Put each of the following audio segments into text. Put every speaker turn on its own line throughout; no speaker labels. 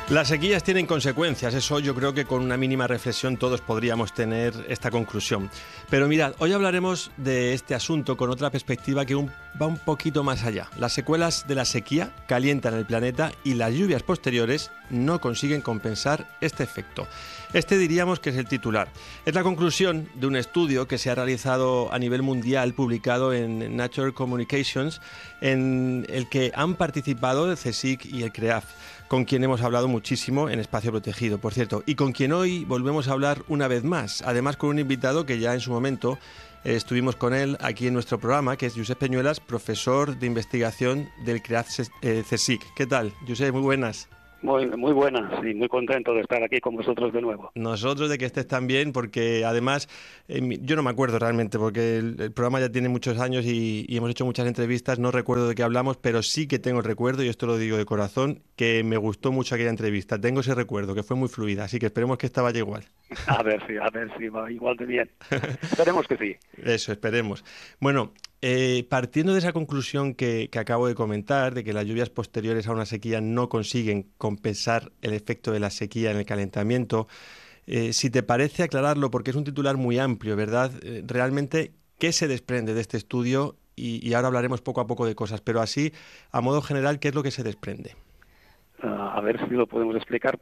Las sequías tienen consecuencias, eso yo creo que con una mínima reflexión todos podríamos tener esta conclusión. Pero mirad, hoy hablaremos de este asunto con otra perspectiva que va un poquito más allá. Las secuelas de la sequía calientan el planeta y las lluvias posteriores no consiguen compensar este efecto. Este diríamos que es el titular. Es la conclusión de un estudio que se ha realizado a nivel mundial, publicado en Nature Communications, en el que han participado el CSIC y el CREAF, con quien hemos hablado muchísimo en Espacio Protegido, por cierto, y con quien hoy volvemos a hablar una vez más, además con un invitado que ya en su momento estuvimos con él aquí en nuestro programa, que es Josep Peñuelas, profesor de investigación del CREAF-CSIC. ¿Qué tal, Josep? Muy buenas.
Muy buenas y muy contento de estar aquí con vosotros de nuevo.
Nosotros de que estés tan bien, porque además yo no me acuerdo realmente, porque el programa ya tiene muchos años y hemos hecho muchas entrevistas, no recuerdo de qué hablamos, pero sí que tengo el recuerdo, y esto lo digo de corazón, que me gustó mucho aquella entrevista. Tengo ese recuerdo, que fue muy fluida, así que esperemos que esta vaya igual.
A ver si va igual de bien. Esperemos que sí.
Eso, esperemos. Bueno, partiendo de esa conclusión que acabo de comentar, de que las lluvias posteriores a una sequía no consiguen compensar el efecto de la sequía en el calentamiento, si te parece aclararlo, porque es un titular muy amplio, ¿verdad? Realmente, ¿qué se desprende de este estudio? Y ahora hablaremos poco a poco de cosas, pero así, a modo general, ¿qué es lo que se desprende?
A ver si lo podemos explicar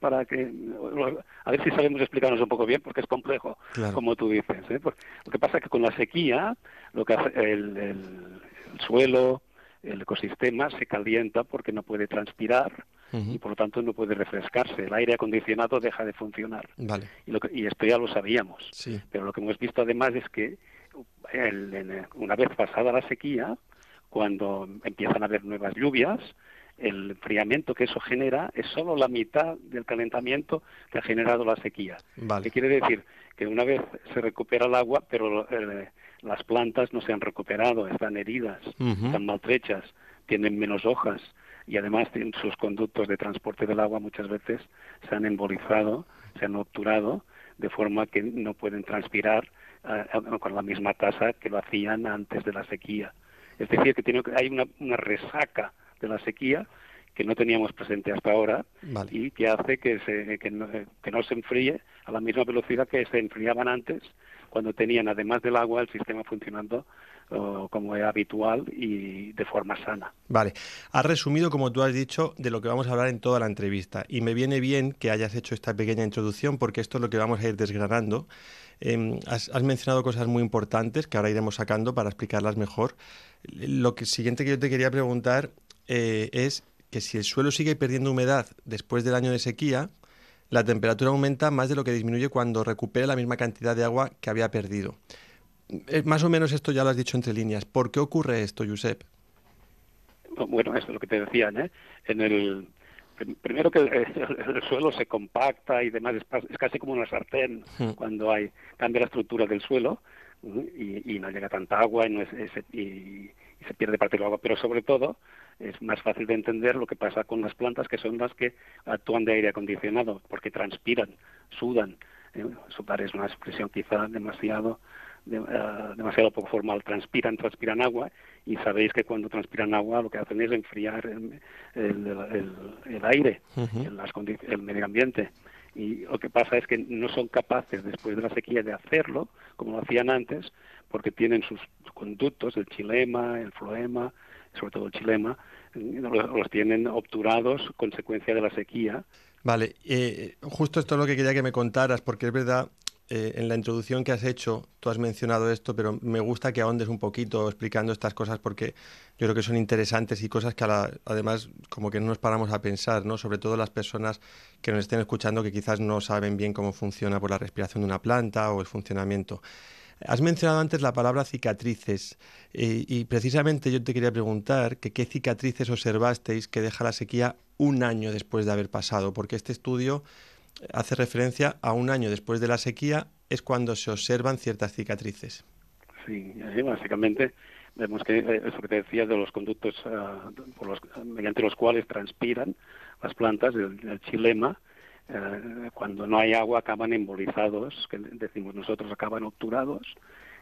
a ver si sabemos explicarnos un poco bien, porque es complejo,
Claro.
como tú dices, ¿eh? Lo que pasa es que con la sequía, lo que hace el suelo, el ecosistema se calienta porque no puede transpirar y por lo tanto no puede refrescarse. El aire acondicionado deja de funcionar.
Vale.
Y esto ya lo sabíamos.
Sí.
Pero lo que hemos visto además es que una vez pasada la sequía, cuando empiezan a haber nuevas lluvias, el enfriamiento que eso genera es solo la mitad del calentamiento que ha generado la sequía.
Vale.
¿Qué quiere decir? Que una vez se recupera el agua, pero las plantas no se han recuperado, están heridas, están maltrechas, tienen menos hojas y además sus conductos de transporte del agua muchas veces se han embolizado, se han obturado, de forma que no pueden transpirar con la misma tasa que lo hacían antes de la sequía. Es decir, que hay una resaca de la sequía que no teníamos presente hasta ahora. Vale. Y que hace que no se enfríe a la misma velocidad que se enfriaban antes, cuando tenían, además del agua, el sistema funcionando como era habitual y de forma sana.
Vale, has resumido, como tú has dicho, de lo que vamos a hablar en toda la entrevista, y me viene bien que hayas hecho esta pequeña introducción, porque esto es lo que vamos a ir desgranando. Has mencionado cosas muy importantes que ahora iremos sacando para explicarlas mejor. Siguiente que yo te quería preguntar es que si el suelo sigue perdiendo humedad después del año de sequía, la temperatura aumenta más de lo que disminuye cuando recupera la misma cantidad de agua que había perdido. Más o menos esto ya lo has dicho entre líneas. ¿Por qué ocurre esto, Josep?
Bueno, eso es lo que te decían, ¿eh? Primero que el suelo se compacta y demás, es casi como una sartén cuando cambia la estructura del suelo y no llega tanta agua y se pierde parte del agua, pero sobre todo es más fácil de entender lo que pasa con las plantas, que son las que actúan de aire acondicionado, porque transpiran, sudan. Sudar es una expresión quizá demasiado poco formal. Transpiran agua, y sabéis que cuando transpiran agua lo que hacen es enfriar el aire, el medio ambiente. Y lo que pasa es que no son capaces después de la sequía de hacerlo como lo hacían antes, porque tienen sus conductos, el xilema, el floema, sobre todo el xilema, los tienen obturados consecuencia de la sequía.
Vale, justo esto es lo que quería que me contaras, porque es verdad, en la introducción que has hecho, tú has mencionado esto, pero me gusta que ahondes un poquito explicando estas cosas, porque yo creo que son interesantes y cosas que además como que no nos paramos a pensar, ¿no? Sobre todo las personas que nos estén escuchando, que quizás no saben bien cómo funciona por la respiración de una planta o el funcionamiento. Has mencionado antes la palabra cicatrices y precisamente yo te quería preguntar que qué cicatrices observasteis que deja la sequía un año después de haber pasado, porque este estudio hace referencia a un año después de la sequía, es cuando se observan ciertas cicatrices.
Sí, básicamente vemos que eso que te decía de los conductos mediante los cuales transpiran las plantas, el xilema, cuando no hay agua acaban embolizados, que decimos nosotros, acaban obturados,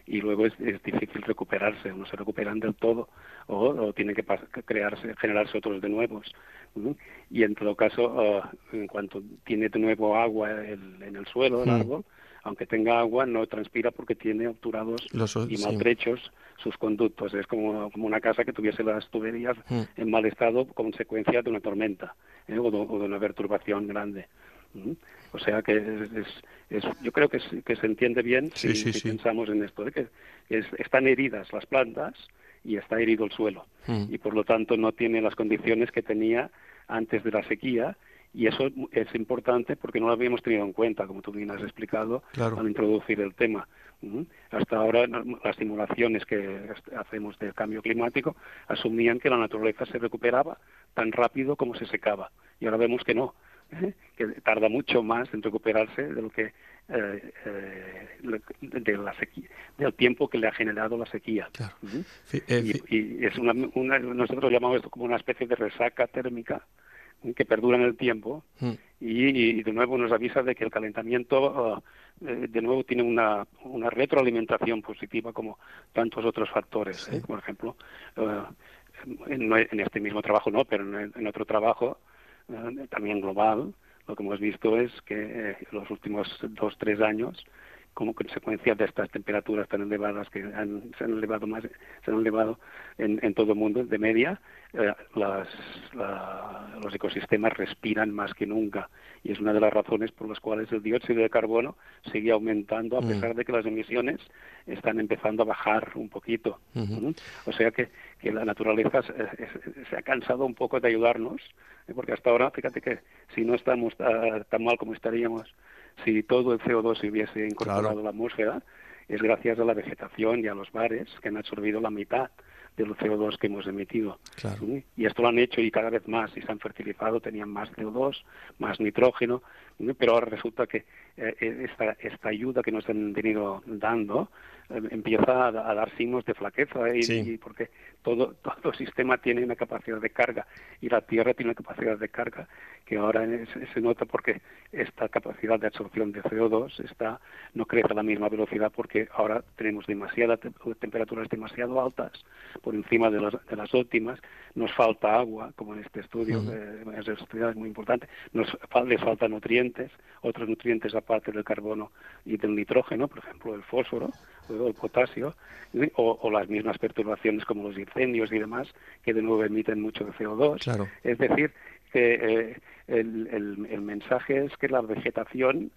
y luego es difícil recuperarse, no se recuperan del todo, o tienen que generarse otros de nuevos. Y en todo caso, en cuanto tiene de nuevo agua en el suelo, el árbol, aunque tenga agua, no transpira porque tiene obturados y maltrechos sus conductos. Es como una casa que tuviese las tuberías en mal estado, consecuencia de una tormenta, o de una perturbación grande. O sea que yo creo que se entiende bien si pensamos en esto, de que están heridas las plantas y está herido el suelo, y por lo tanto no tiene las condiciones que tenía antes de la sequía, y eso es importante porque no lo habíamos tenido en cuenta, como tú bien has explicado, al introducir el tema. Hasta ahora las simulaciones que hacemos del cambio climático asumían que la naturaleza se recuperaba tan rápido como se secaba, y ahora vemos que no, que tarda mucho más en recuperarse de lo que de la sequía, del tiempo que le ha generado la sequía.
Claro.
Y es nosotros llamamos esto como una especie de resaca térmica que perdura en el tiempo, y de nuevo nos avisa de que el calentamiento de nuevo tiene una retroalimentación positiva como tantos otros factores. Por ejemplo, en este mismo trabajo no, pero en otro trabajo también global, lo que hemos visto es que los últimos 2-3 años, como consecuencia de estas temperaturas tan elevadas que se han elevado en todo el mundo de media, los ecosistemas respiran más que nunca, y es una de las razones por las cuales el dióxido de carbono sigue aumentando a pesar de que las emisiones están empezando a bajar un poquito. O sea que la naturaleza se ha cansado un poco de ayudarnos, porque hasta ahora, fíjate que si no estamos tan mal como estaríamos si todo el CO2 se hubiese incorporado a la atmósfera, es gracias a la vegetación y a los mares que han absorbido la mitad del CO2 que hemos emitido. Y esto lo han hecho y cada vez más, y se han fertilizado, tenían más CO2, más nitrógeno, pero ahora resulta que esta ayuda que nos han venido dando empieza a dar signos de flaqueza, y porque todo sistema tiene una capacidad de carga, y la Tierra tiene una capacidad de carga que ahora se nota porque esta capacidad de absorción de CO2 no crece a la misma velocidad, porque ahora tenemos temperaturas demasiado altas por encima de las óptimas, nos falta agua, como en este estudio, es muy importante, les faltan nutrientes, otros nutrientes aparte del carbono y del nitrógeno, por ejemplo el fósforo o el potasio, o las mismas perturbaciones como los incendios y demás, que de nuevo emiten mucho de CO2. Es decir, que el mensaje es que la vegetación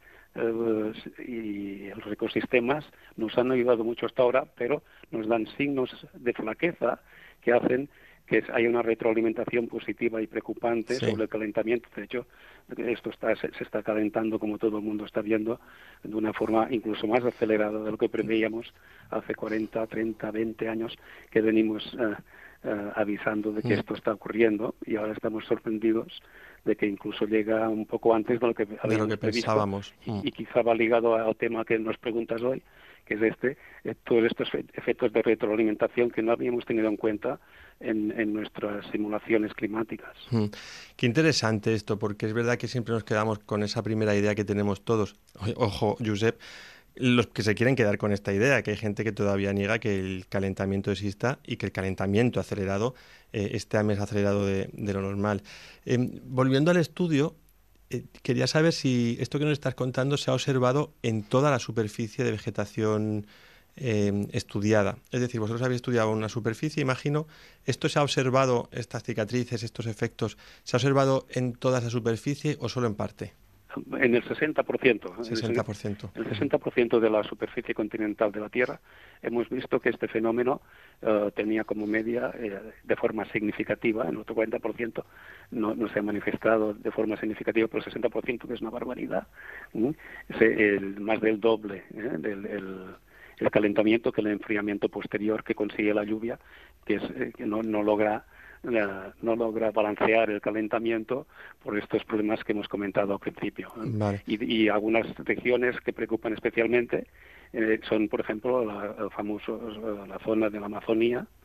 y los ecosistemas nos han ayudado mucho hasta ahora, pero nos dan signos de flaqueza que hacen que haya una retroalimentación positiva y preocupante sobre el calentamiento. De hecho, esto se está calentando, como todo el mundo está viendo, de una forma incluso más acelerada de lo que preveíamos hace 40, 30, 20 años, que venimos avisando de que esto está ocurriendo, y ahora estamos sorprendidos de que incluso llega un poco antes de lo que
pensábamos.
Y quizá va ligado al tema que nos preguntas hoy, que es todos estos efectos de retroalimentación que no habíamos tenido en cuenta en nuestras simulaciones climáticas.
Qué interesante esto, porque es verdad que siempre nos quedamos con esa primera idea que tenemos todos. Ojo, Josep, los que se quieren quedar con esta idea, que hay gente que todavía niega que el calentamiento exista y que el calentamiento acelerado esté más acelerado de lo normal. Volviendo al estudio, quería saber si esto que nos estás contando se ha observado en toda la superficie de vegetación estudiada. Es decir, vosotros habéis estudiado una superficie, imagino. ¿Esto se ha observado, estas cicatrices, estos efectos, se ha observado en toda esa superficie o solo en parte?
En el 60%.
60%.
El 60% de la superficie continental de la Tierra hemos visto que este fenómeno tenía como media de forma significativa. En otro 40% no se ha manifestado de forma significativa, pero el 60%, que es una barbaridad, más del doble el calentamiento que el enfriamiento posterior que consigue la lluvia, que no logra balancear el calentamiento por estos problemas que hemos comentado al principio. Y algunas regiones que preocupan especialmente son, por ejemplo, la zona de la Amazonía,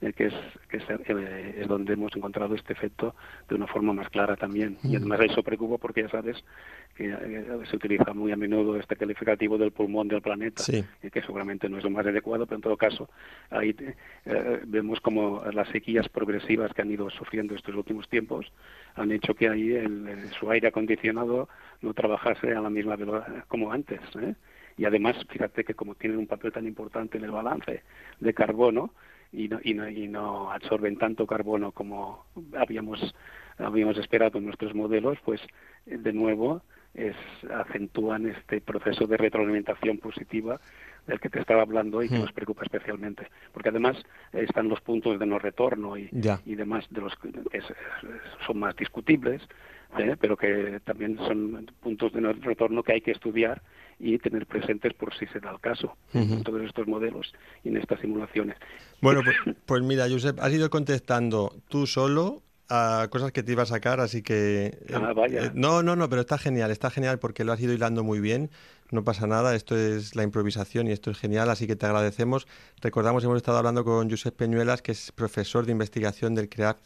es donde hemos encontrado este efecto de una forma más clara también. Y además eso preocupa porque ya sabes que se utiliza muy a menudo este calificativo del pulmón del planeta,
Sí.
que seguramente no es lo más adecuado, pero en todo caso ahí vemos como las sequías progresivas que han ido sufriendo estos últimos tiempos han hecho que ahí su aire acondicionado no trabajase a la misma velocidad como antes, ¿eh? Y además, fíjate que como tienen un papel tan importante en el balance de carbono y no absorben tanto carbono como habíamos esperado en nuestros modelos, pues de nuevo acentúan este proceso de retroalimentación positiva del que te estaba hablando y que nos preocupa especialmente, porque además están los puntos de no retorno y demás de los que son más discutibles, pero que también son puntos de no retorno que hay que estudiar y tener presentes por si se da el caso en todos estos modelos y en estas simulaciones.
Bueno, pues mira, Josep, has ido contestando tú solo a cosas que te iba a sacar, así que...
vaya.
No, pero está genial porque lo has ido hilando muy bien, no pasa nada, esto es la improvisación y esto es genial, así que te agradecemos. Recordamos, hemos estado hablando con Josep Peñuelas, que es profesor de investigación del CREAC